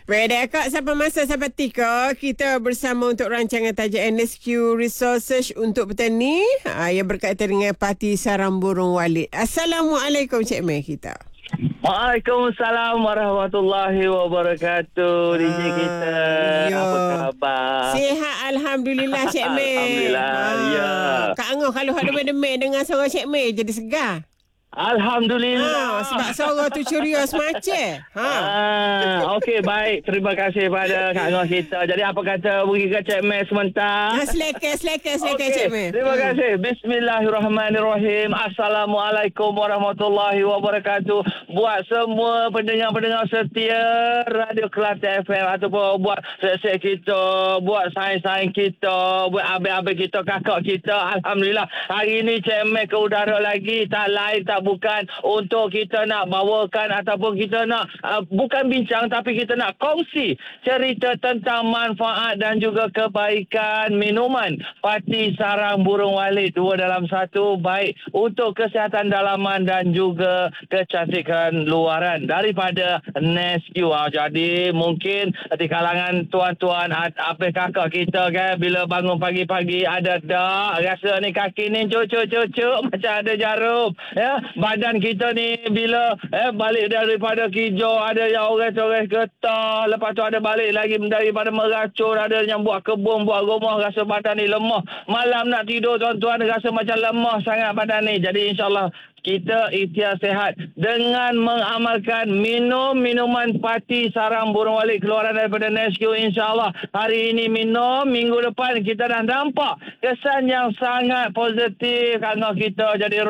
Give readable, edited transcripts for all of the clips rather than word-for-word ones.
Pada Kak, sampai masa sampai tika kita bersama untuk rancangan tajuk NSQ Resources untuk petani yang berkaitan dengan Parti Sarang Burung Walid. Assalamualaikum Cik Meh kita. Waalaikumsalam warahmatullahi wabarakatuh. DJ kita apa khabar? Sihat Alhamdulillah Cik Meh. Alhamdulillah. Ya. Kak Angah kalau ada demam dengan suara Cik Meh jadi segar. Alhamdulillah. Sebab suara tu ceria semacam. Okey, baik. Terima kasih pada Kak Ngah kita. Jadi apa kata pergi ke Cik Meh sebentar? Seleka Cik Meh. Terima kasih. Bismillahirrahmanirrahim. Assalamualaikum warahmatullahi wabarakatuh. Buat semua pendengar-pendengar setia Radio Kelantan FM ataupun buat sek kita, buat sains-sains kita, buat abang-abang kita, kakak kita. Alhamdulillah. Hari ini Cik Meh ke udara lagi. Tak lain tak bukan untuk kita nak bawakan ataupun kita nak bukan bincang tapi kita nak kongsi cerita tentang manfaat dan juga kebaikan minuman Parti Sarang Burung Walid 2 dalam 1, baik untuk kesihatan dalaman dan juga kecantikan luaran daripada NSQ. Jadi mungkin di kalangan tuan-tuan apa kakak kita kan, bila bangun pagi-pagi ada dak rasa ni kaki ni cucuk macam ada jarum ya. Badan kita ni bila balik daripada hijau, ada yang orang-orang getah, lepas tu ada balik lagi daripada meracun, ada yang buat kebun, buat rumah, rasa badan ni lemah. Malam nak tidur tuan-tuan rasa macam lemah sangat badan ni. Jadi insyaAllah kita ikhtiar sehat dengan mengamalkan minum minuman Parti Sarang Burung Walid keluaran daripada NSQ. InsyaAllah hari ini minum, minggu depan kita dah nampak kesan yang sangat positif kerana kita. Jadi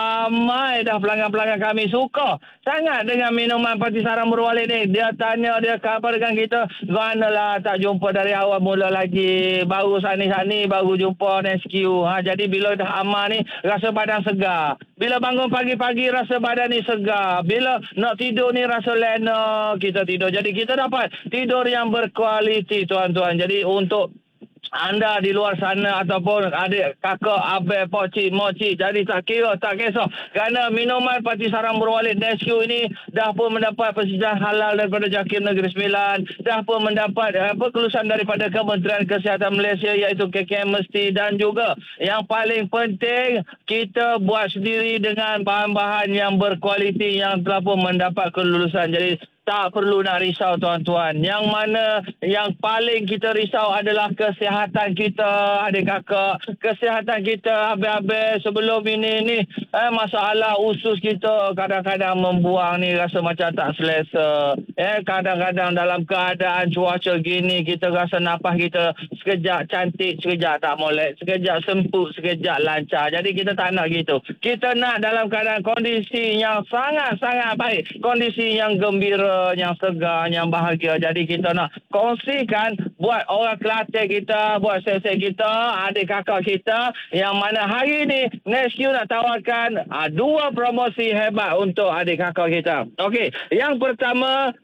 ramai dah pelanggan-pelanggan kami suka sangat dengan minuman Parti Sarang Burung Walid ni. Dia tanya, dia khabar dengan kita, manalah tak jumpa dari awal mula lagi, baru sani-sani baru jumpa NSQ. Jadi bila dah amal ni rasa badan segar, bila bangun pagi-pagi rasa badan ni segar, bila nak tidur ni rasa lena kita tidur. Jadi kita dapat tidur yang berkualiti tuan-tuan. Jadi untuk anda di luar sana ataupun adik, kakak, abang, pocik, mocik, jadi tak kira, tak kisah. Kerana minuman Parti Sarang Burung Walid NSQ ini dah pun mendapat persetujuan halal daripada JAKIM Negeri Sembilan, dah pun mendapat kelulusan daripada Kementerian Kesihatan Malaysia iaitu KKM Mesti, dan juga yang paling penting kita buat sendiri dengan bahan-bahan yang berkualiti yang telah pun mendapat kelulusan. Jadi tak perlu nak risau tuan-tuan. Yang mana yang paling kita risau adalah kesihatan kita, adik kakak. Kesihatan kita abang-abang sebelum ini masalah usus kita kadang-kadang membuang ni rasa macam tak selesa. Kadang-kadang dalam keadaan cuaca gini kita rasa nafas kita sekejap cantik, sekejap tak molek, sekejap semput, sekejap lancar. Jadi kita tak nak gitu. Kita nak dalam keadaan kondisi yang sangat-sangat baik, kondisi yang gembira, yang segar, yang bahagia. Jadi kita nak kongsikan buat orang Kelantan kita, buat sesek kita, adik kakak kita, yang mana hari ni NSQ nak tawarkan 2 promosi hebat untuk adik kakak kita. Okey, yang pertama,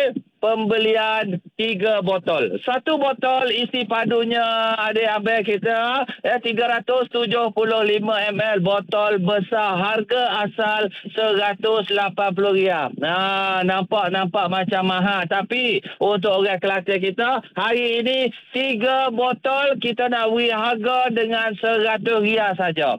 pembelian 3 botol. 1 botol isi padunya adik abang kita 375 ml botol besar, harga asal RM180. Nampak macam mahal, tapi untuk orang Kelantan kita hari ini 3 botol kita nak beri harga dengan RM100 saja.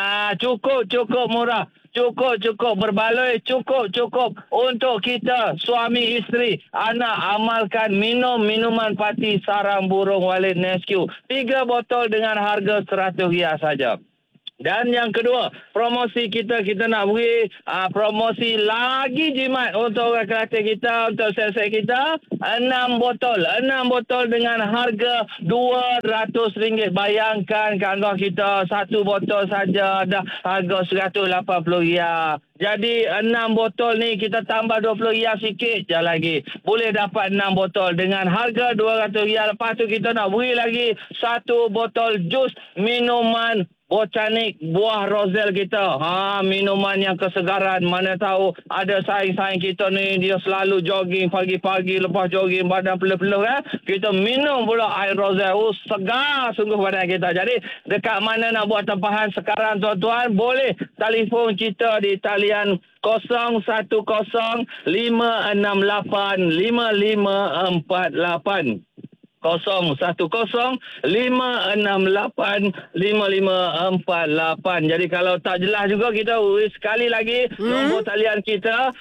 Cukup murah. Cukup berbaloi, cukup untuk kita suami isteri, anak amalkan minum minuman Parti Sarang Burung Walid NSQ 3 botol dengan harga RM100 saja. Dan yang kedua, promosi kita nak beri promosi lagi jimat untuk orang Kelantan kita, untuk sesek kita, 6 botol dengan harga RM200. Bayangkan kangkang kita 1 botol saja dah harga RM180. Jadi 6 botol ni kita tambah RM20 sikit je lagi, boleh dapat 6 botol dengan harga RM200. Lepas tu kita nak beri lagi 1 botol jus minuman botanik buah Roselle kita. Minuman yang kesegaran. Mana tahu ada saing-saing kita ni dia selalu jogging pagi-pagi, lepas jogging badan peluh-peluh kita minum pula air Roselle. Segar sungguh badan kita. Jadi dekat mana nak buat tempahan sekarang tuan-tuan, boleh telefon kita di talian 0105685548. 0105685548. Jadi kalau tak jelas juga kita sekali lagi nombor talian kita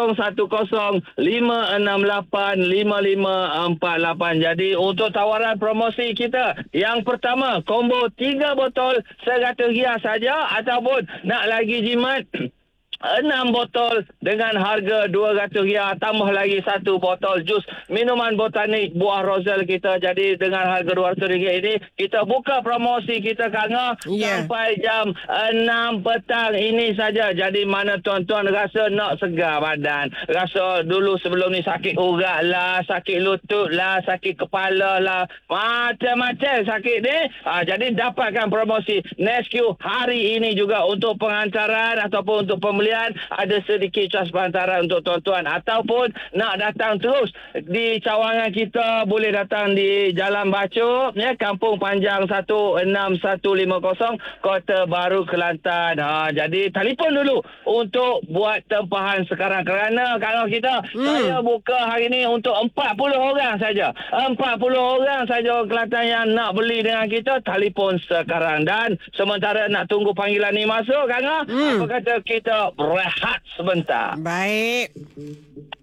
0105685548. Jadi untuk tawaran promosi kita, yang pertama combo 3 botol R100 saja, ataupun nak lagi jimat 6 botol dengan harga RM200, tambah lagi 1 botol jus minuman botanik buah Roselle kita. Jadi dengan harga RM200 ini kita buka promosi kita sampai jam 6 petang ini saja. Jadi mana tuan-tuan rasa nak segar badan, rasa dulu sebelum ni sakit urat lah, sakit lutut lah, sakit kepala lah, macam-macam sakit ni, jadi dapatkan promosi Nesque hari ini juga untuk pengantaran ataupun untuk pembelian. Ada sedikit cas bantaran untuk tuan-tuan, ataupun nak datang terus di cawangan kita, boleh datang di Jalan Bacup, Kampung Panjang 16150, Kota Baru, Kelantan. Jadi telefon dulu untuk buat tempahan sekarang, kerana kalau kita saya buka hari ini untuk 40 orang saja. 40 orang saja Kelantan yang nak beli dengan kita, telefon sekarang. Dan sementara nak tunggu panggilan ni masuk, apa kata kita rehat sebentar. Baik.